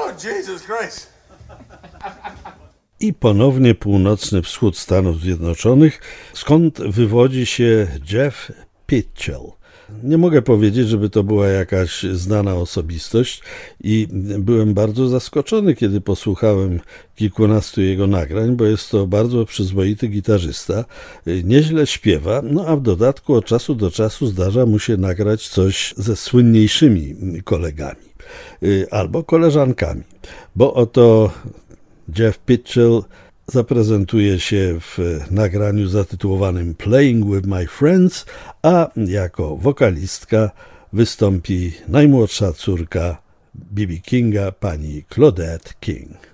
Oh, Jesus Christ. I ponownie północny wschód Stanów Zjednoczonych, skąd wywodzi się Jeff Pitchell. Nie mogę powiedzieć, żeby to była jakaś znana osobistość i byłem bardzo zaskoczony, kiedy posłuchałem kilkunastu jego nagrań, bo jest to bardzo przyzwoity gitarzysta, nieźle śpiewa, no a w dodatku od czasu do czasu zdarza mu się nagrać coś ze słynniejszymi kolegami albo koleżankami, bo oto Jeff Pitchell zaprezentuje się w nagraniu zatytułowanym Playing with My Friends, a jako wokalistka wystąpi najmłodsza córka B.B. Kinga, pani Claudette King.